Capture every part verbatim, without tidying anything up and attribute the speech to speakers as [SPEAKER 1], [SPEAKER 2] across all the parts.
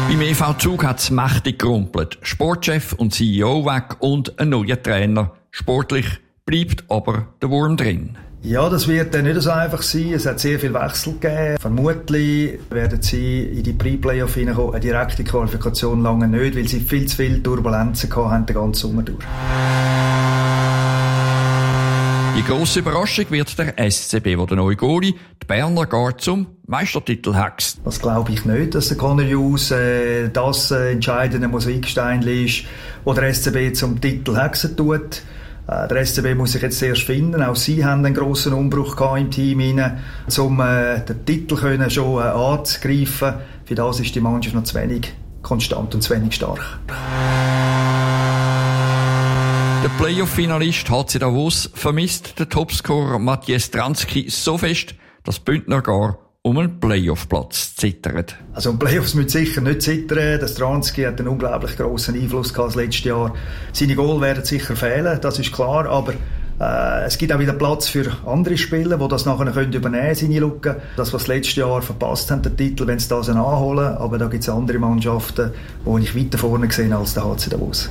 [SPEAKER 1] Beim E V Zug hat es mächtig gerumpelt. Sportchef und C E O weg und ein neuer Trainer. Sportlich bleibt aber der Wurm drin.
[SPEAKER 2] Ja, das wird dann nicht so einfach sein. Es hat sehr viel Wechsel gegeben. Vermutlich werden sie in die Pre-Playoff hineinkommen. Eine direkte Qualifikation lange nicht, weil sie viel zu viele Turbulenzen hatten den ganzen Sommer durch.
[SPEAKER 1] Die grosse Überraschung wird der S C B, wo der neue Goalie die Berner gar zum Meistertitel hext.
[SPEAKER 2] Das glaube ich nicht, dass der Conor Hughes äh, das äh, entscheidende Mosaikstein ist, wo der S C B zum Titel hexen tut. Äh, der S C B muss sich jetzt erst finden. Auch sie haben einen grossen Umbruch gehabt im Team rein, um äh, den Titel können schon äh, anzugreifen. Für das ist die Mannschaft noch zu wenig konstant und zu wenig stark.
[SPEAKER 1] Der Playoff-Finalist H C Davos vermisst den Topscorer Matthias Transky so fest, dass Bündner gar um einen Playoff-Platz zittert.
[SPEAKER 2] Also um Playoffs müssen sicher nicht zittern. Der Transky hat einen unglaublich grossen Einfluss gehabt das letzte Jahr. Seine Goal werden sicher fehlen, das ist klar, aber äh, es gibt auch wieder Platz für andere Spieler, die das nachher können übernehmen, seine Lücken. Das, was das letzte Jahr verpasst haben, den Titel, wenn sie das anholen. Aber da gibt es andere Mannschaften, die ich weiter vorne sehe als der H C Davos.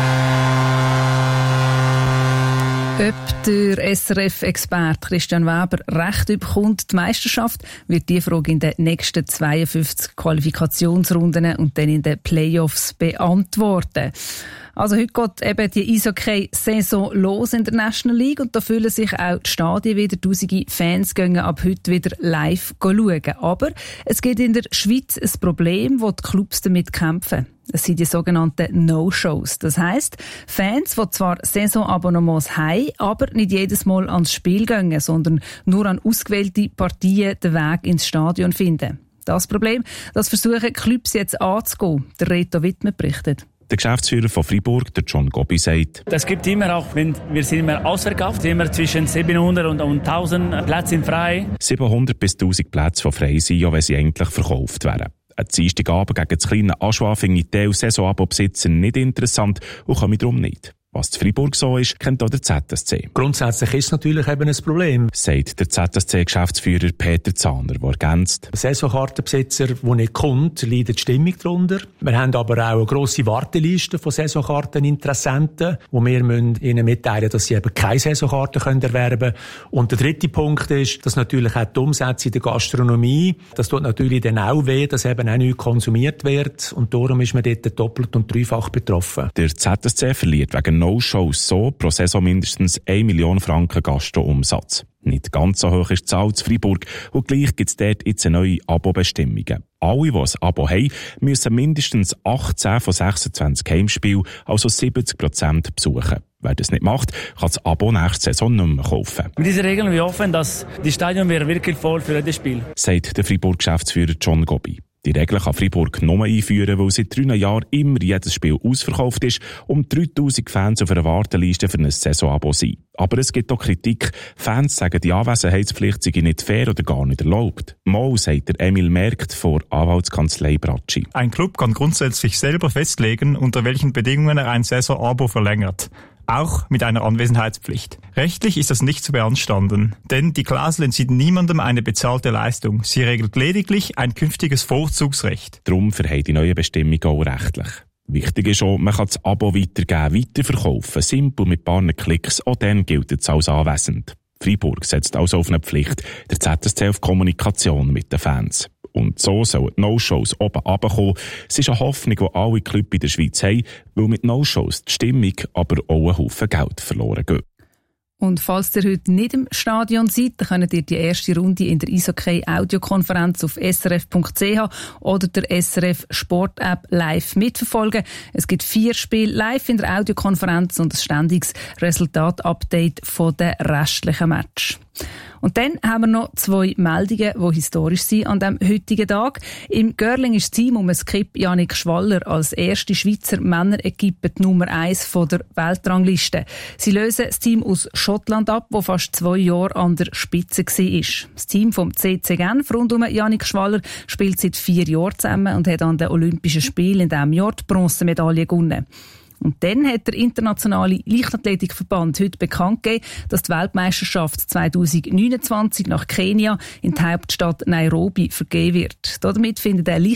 [SPEAKER 3] Ob der S R F-Experte Christian Weber Recht bekommt, die Meisterschaft, wird die Frage in den nächsten zweiundfünfzig Qualifikationsrunden und dann in den Playoffs beantworten. Also heute geht eben die Eishockey-Saison los in der National League und da füllen sich auch die Stadien wieder. Tausende Fans gehen ab heute wieder live schauen. Aber es gibt in der Schweiz ein Problem, wo die Clubs damit kämpfen. Es sind die sogenannten No-Shows. Das heisst, Fans, die zwar Saisonabonnements haben, aber nicht jedes Mal ans Spiel gehen, sondern nur an ausgewählte Partien den Weg ins Stadion finden. Das Problem, das versuchen Clubs jetzt anzugehen. Der Reto Wittmer berichtet.
[SPEAKER 4] Der Geschäftsführer von Freiburg, der John Gobbi, sagt:
[SPEAKER 5] Es gibt immer auch, wenn wir sind immer ausverkauft, immer zwischen siebenhundert und, und tausend Plätze sind frei.
[SPEAKER 4] siebenhundert bis tausend Plätze, die frei sind, ja, wenn sie eigentlich verkauft werden. Ein Dienstagabend gegen das kleine Aschua finde ich die Saisonabo-Besitzer nicht interessant und komme darum nicht. Was in Freiburg so ist, kennt auch der Z S C.
[SPEAKER 6] Grundsätzlich ist es natürlich eben ein Problem,
[SPEAKER 4] sagt der Z S C-Geschäftsführer Peter Zahner, der ergänzt:
[SPEAKER 6] Saisonkartenbesitzer, die nicht kommt, leidet die Stimmung darunter. Wir haben aber auch eine grosse Warteliste von Saisonkarteninteressenten, wo wir ihnen mitteilen müssen, dass sie eben keine Saisonkarten können erwerben können. Und der dritte Punkt ist, dass natürlich auch die Umsätze in der Gastronomie, das tut natürlich dann auch weh, dass eben auch nichts konsumiert wird. Und darum ist man dort doppelt und dreifach betroffen.
[SPEAKER 4] Der Z S C verliert wegen No-Shows so pro Saison mindestens eine Million Franken Gastro-Umsatz. Nicht ganz so hoch ist die Zahl zu Freiburg und gleich gibt es dort jetzt neue Abo-Bestimmungen. Alle, die ein Abo haben, müssen mindestens achtzehn von sechsundzwanzig Heimspielen, also siebzig Prozent besuchen. Wer das nicht macht, kann das Abo nächste Saison nicht mehr kaufen.
[SPEAKER 5] Mit dieser Regel wir hoffen, dass die Stadion wäre wirklich voll für das Spiel,
[SPEAKER 4] sagt der Freiburg-Geschäftsführer John Gobbi. Die Regel kann Freiburg nur einführen, weil seit drei Jahren immer jedes Spiel ausverkauft ist und dreitausend Fans auf einer Warteliste für ein Saisonabo sind. Aber es gibt auch Kritik. Fans sagen, die Anwesenheitspflicht sei nicht fair oder gar nicht erlaubt. Mal, sagt der Emil Merkt vor Anwaltskanzlei Bracci.
[SPEAKER 7] Ein Club kann grundsätzlich selber festlegen, unter welchen Bedingungen er ein Saisonabo verlängert. Auch mit einer Anwesenheitspflicht. Rechtlich ist das nicht zu beanstanden, denn die Klausel entzieht niemandem eine bezahlte Leistung. Sie regelt lediglich ein künftiges Vorzugsrecht.
[SPEAKER 4] Darum verhält die neue Bestimmung auch rechtlich. Wichtig ist auch, man kann das Abo weitergeben, weiterverkaufen, simpel mit ein paar Klicks, auch dann gilt es als anwesend. Freiburg setzt also auf eine Pflicht, der Z S C auf Kommunikation mit den Fans. Und so sollen die No-Shows oben runterkommen. Es ist eine Hoffnung, die alle Clubs in der Schweiz haben, weil mit No-Shows die Stimmung aber auch ein Haufen Geld verloren geht.
[SPEAKER 3] Und falls ihr heute nicht im Stadion seid, dann könnt ihr die erste Runde in der Eishockey-Audiokonferenz auf s r f punkt c h oder der S R F Sport-App live mitverfolgen. Es gibt vier Spiele live in der Audiokonferenz und ein ständiges Resultat-Update von den restlichen Matches. Und dann haben wir noch zwei Meldungen, die historisch sind an diesem heutigen Tag. Im Görling ist das Team um Skip Jannik Schwaller als erste Schweizer Männerequipe die Nummer eins von der Weltrangliste. Sie lösen das Team aus Schottland ab, das fast zwei Jahre an der Spitze war. Das Team vom C C Genf rund um Jannik Schwaller spielt seit vier Jahren zusammen und hat an den Olympischen Spielen in diesem Jahr die Bronzemedaille gewonnen. Und dann hat der Internationale Leichtathletikverband heute bekannt gegeben, dass die Weltmeisterschaft zwanzig neunundzwanzig nach Kenia in die Hauptstadt Nairobi vergeben wird. Damit findet der